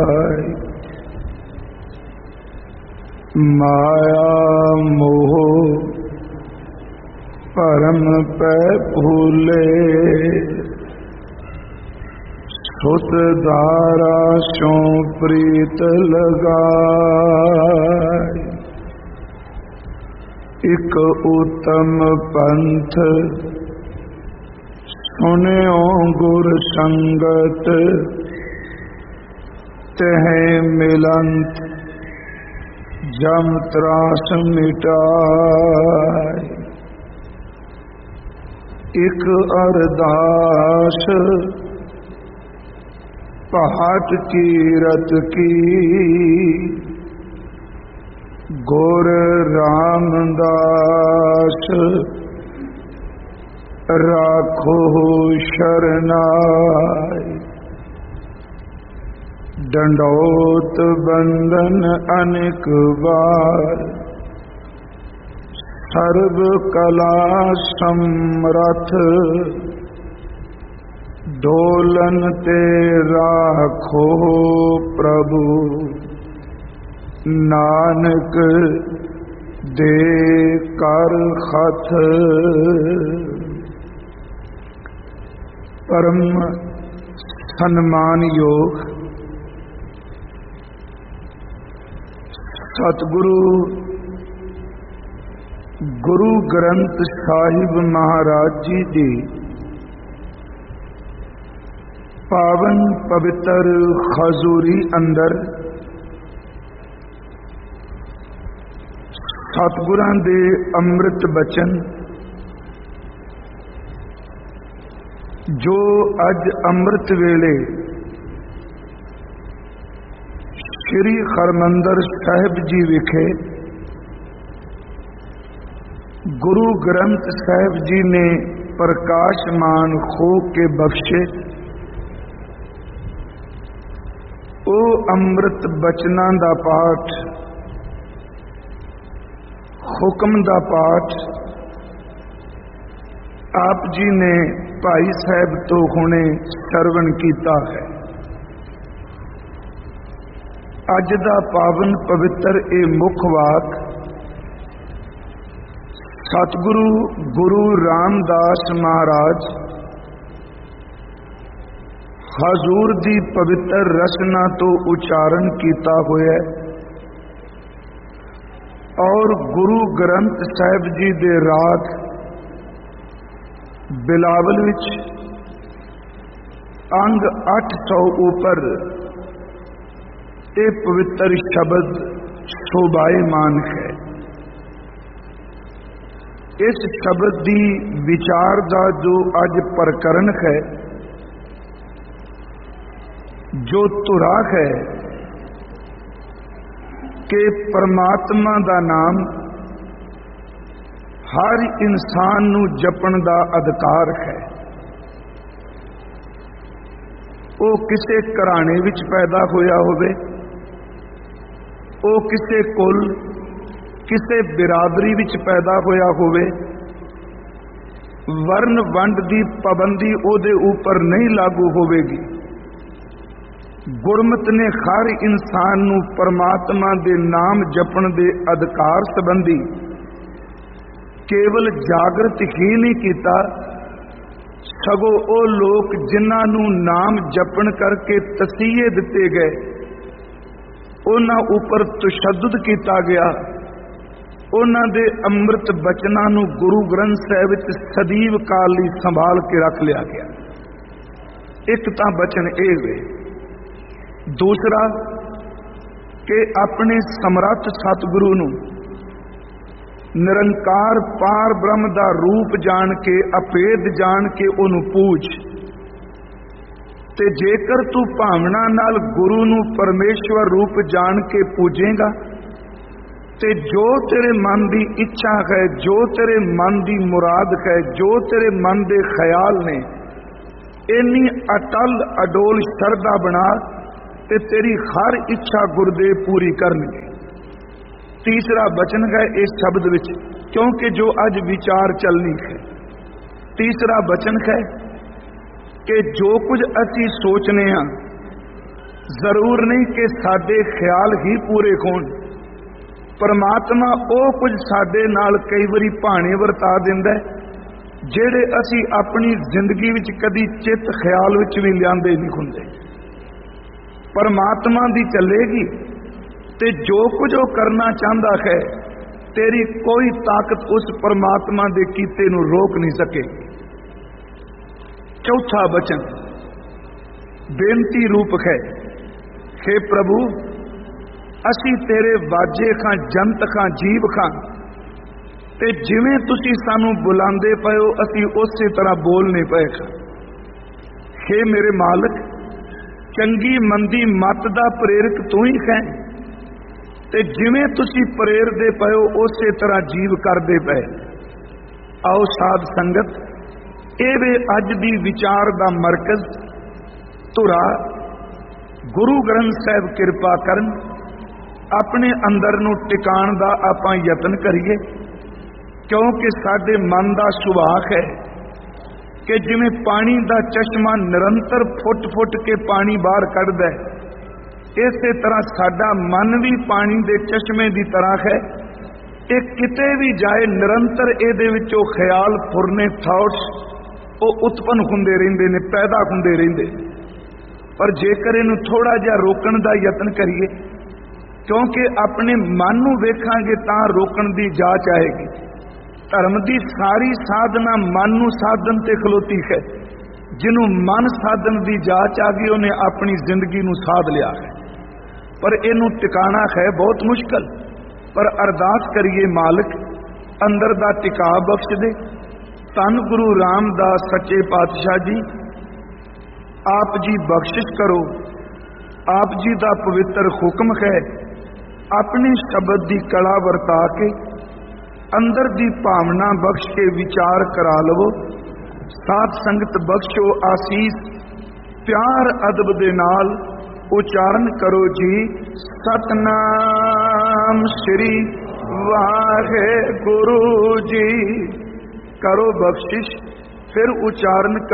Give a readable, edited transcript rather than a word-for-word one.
माया मोह परम पै भूले, सुत धारा स्यों प्रीत लगाए। इक उत्तम पंथ सुन्यो गुर संगत, तह मिलंत जम त्रास मिटाए। इक अरदास पहाट कीरत की, गुर रामदास राखो शरनाय। दंडोत बंदन अनेक बार, सर्व कला समरथ, डोलन ते राखो प्रभु, नानक दे कर खत। परम सन्मान योग सतगुरु गुरु ग्रंथ साहिब महाराज जी दी पावन पवित्र खजूरी अंदर सतगुरां दे अमृत बचन जो अज अमृत वेले श्री हरमंदर साहिब जी विखे गुरु ग्रंथ साहिब जी ने प्रकाशमान हो के बख्शे, ओ अमृत बचना दा पाठ, हुक्म दा पाठ आप जी ने भाई साहब तो हुणे सरवण कीता है। अज दा पावन पवित्र ए मुख वाक सतगुरु गुरु रामदास महाराज हजूर दी पवित्र रचना तो उच्चारण किया होया और गुरु ग्रंथ साहिब जी दे राग बिलावल विच अंग 800 ऊपर ये पवित्र शब्द शोभायमान है। इस शब्द की विचार का जो अज प्रकरण है, जो तुरा है कि परमात्मा का नाम हर इंसान नू जपण दा अधिकार है। वो किसी घराने विच पैदा होया होवे, वो किसी कुल किसी बिरादरी विच पैदा होया होवे, वर्ण वंड की पाबंदी उहदे ऊपर नहीं लागू होवेगी। गुरमत ने हर इंसान नू परमात्मा दे नाम जपण दे अधिकार संबंधी केवल जागृत ही नहीं किया, सगों वो लोग जिन्होंने नाम जपण करके तसीहे दिते गए, उन्हां उपर तशद्दुद किया गया। उन्हां दे अमृत बचनां नूं गुरु ग्रंथ साहिब विच सदीव काल लई संभाल के रख लिया गया। एक तां बचन ये वे, दूसरा कि अपने समर्थ सतगुरु नूं निरंकार पार ब्रह्म दा रूप जान के अभेद जान के उन्होंने पूज, ते जेकर तू भावना नाल गुरु नूं परमेश्वर रूप जान के पूजेगा, ते जो तेरे मन की इच्छा है, जो तेरे मन की मुराद है, जो तेरे मन के ख्याल ने, इन्नी अटल अडोल श्रद्धा बना ते तेरी हर इच्छा गुरुदेव पूरी करनगे। तीसरा बचन है इस शब्द विच, क्योंकि जो अज विचार चलनी है। तीसरा बचन है कि जो कुछ असी सोचने हाँ ਜ਼ਰੂਰ ਨਹੀਂ ਕਿ ਸਾਡੇ ਖਿਆਲ ਹੀ ਪੂਰੇ ਹੋਣ। ਪਰਮਾਤਮਾ ਉਹ ਕੁਝ ਸਾਡੇ ਨਾਲ ਕਈ ਵਾਰੀ ਭਾਣੇ ਵਰਤਾ ਦਿੰਦਾ ਜਿਹੜੇ ਅਸੀਂ ਆਪਣੀ ਜ਼ਿੰਦਗੀ ਵਿੱਚ ਕਦੀ ਚਿੱਤ ਖਿਆਲ ਵਿੱਚ ਵੀ ਲਿਆਂਦੇ ਨਹੀਂ ਹੁੰਦੇ। ਪਰਮਾਤਮਾ ਦੀ ਚੱਲੇਗੀ ਤੇ ਜੋ ਕੁਝ ਉਹ ਕਰਨਾ ਚਾਹੁੰਦਾ ਹੈ, ਤੇਰੀ ਕੋਈ ਤਾਕਤ ਉਸ ਪਰਮਾਤਮਾ ਦੇ ਕੀਤੇ ਨੂੰ ਰੋਕ ਨਹੀਂ ਸਕੇਗੀ। ਚੌਥਾ ਬਚਨ ਬੇਨਤੀ ਰੂਪ ਹੈ, हे ਪ੍ਰਭੂ, ਅਸੀਂ ਤੇਰੇ ਵਾਜੇ ਖਾਂ, ਜੰਤ ਖਾਂ, ਜੀਵ ਖਾਂ, ਤੇ ਜਿਵੇਂ ਤੁਸੀਂ ਸਾਨੂੰ ਬੁਲਾਉਂਦੇ ਪਏ ਹੋ ਅਸੀਂ ਉਸੇ ਤਰ੍ਹਾਂ ਬੋਲਨੇ ਪਏ ਖਾਂ। हे ਮੇਰੇ ਮਾਲਕ, ਚੰਗੀ ਮੰਦੀ ਮੱਤ ਦਾ ਪ੍ਰੇਰਕ ਤੂੰ ਹੀ ਹੈ, ਤੇ ਜਿਵੇਂ ਤੁਸੀਂ ਪ੍ਰੇਰਦੇ ਪਏ ਹੋ ਉਸੇ ਤਰ੍ਹਾਂ ਜੀਵ ਕਰਦੇ ਪਏ। ਆਓ ਸਾਧ ਸੰਗਤ, ਇਹ ਵੇ ਅੱਜ ਦੀ ਵਿਚਾਰ ਦਾ ਮਰਕਜ਼ ਧੁਰਾ। ਗੁਰੂ ਗ੍ਰੰਥ ਸਾਹਿਬ ਕਿਰਪਾ ਕਰਨ, ਆਪਣੇ ਅੰਦਰ ਨੂੰ ਟਿਕਾਣ ਦਾ ਆਪਾਂ ਯਤਨ ਕਰੀਏ, ਕਿਉਂਕਿ ਸਾਡੇ ਮਨ ਦਾ ਸੁਭਾਅ ਹੈ ਕਿ ਜਿਵੇਂ ਪਾਣੀ ਦਾ ਚਸ਼ਮਾ ਨਿਰੰਤਰ ਫੁੱਟ ਕੇ ਪਾਣੀ ਬਾਹਰ ਕੱਢਦਾ ਹੈ, ਇਸੇ ਤਰ੍ਹਾਂ ਸਾਡਾ ਮਨ ਵੀ ਪਾਣੀ ਦੇ ਚਸ਼ਮੇ ਦੀ ਤਰ੍ਹਾਂ ਹੈ। ਇਹ ਕਿਤੇ ਵੀ ਜਾਏ ਨਿਰੰਤਰ ਇਹਦੇ ਵਿੱਚੋਂ ਖਿਆਲ ਫੁਰਨੇ, ਥਾਟਸ ਉਹ ਉਤਪਨ ਹੁੰਦੇ ਰਹਿੰਦੇ ਨੇ, ਪੈਦਾ ਹੁੰਦੇ ਰਹਿੰਦੇ। ਪਰ ਜੇਕਰ ਇਹਨੂੰ ਥੋੜਾ ਜਿਹਾ ਰੋਕਣ ਦਾ ਯਤਨ ਕਰੀਏ, ਕਿਉਂਕਿ ਆਪਣੇ ਮਨ ਨੂੰ ਵੇਖਾਂਗੇ ਤਾਂ ਰੋਕਣ ਦੀ ਜਾਚ ਆਏਗੀ। ਧਰਮ ਦੀ ਸਾਰੀ ਸਾਧਨਾ ਮਨ ਨੂੰ ਸਾਧਨ ਤੇ ਖਲੋਤੀ ਹੈ। ਜਿਹਨੂੰ ਮਨ ਸਾਧਨ ਦੀ ਜਾਚ ਆ ਗਈ ਉਹਨੇ ਆਪਣੀ ਜ਼ਿੰਦਗੀ ਨੂੰ ਸਾਧ ਲਿਆ ਹੈ। ਪਰ ਇਹਨੂੰ ਟਿਕਾਣਾ ਹੈ ਬਹੁਤ ਮੁਸ਼ਕਲ। ਪਰ ਅਰਦਾਸ ਕਰੀਏ, ਮਾਲਕ ਅੰਦਰ ਦਾ ਟਿਕਾ ਬਖਸ਼ ਦੇ। ਧੰਨ ਗੁਰੂ ਰਾਮਦਾਸ ਸੱਚੇ ਪਾਤਸ਼ਾਹ ਜੀ, ਆਪ ਜੀ ਬਖਸ਼ਿਸ਼ ਕਰੋ। ਆਪ ਜੀ ਦਾ ਪਵਿੱਤਰ ਹੁਕਮ ਹੈ, ਆਪਣੀ ਸ਼ਬਦ ਦੀ ਕਲਾ ਵਰਤਾ ਕੇ ਅੰਦਰ ਦੀ ਭਾਵਨਾ ਬਖਸ਼ ਕੇ ਵਿਚਾਰ ਕਰਾ ਲਵੋ। ਸਾਧ ਸੰਗਤ ਬਖਸ਼ੋ ਆਸੀਸ, ਪਿਆਰ ਅਦਬ ਦੇ ਨਾਲ ਉਚਾਰਨ ਕਰੋ ਜੀ, ਸਤਨਾਮ ਸ੍ਰੀ ਵਾਹਿਗੁਰੂ ਜੀ। ਕਰੋ ਬਖਸ਼ਿਸ਼, ਫਿਰ ਉਚਾਰਨ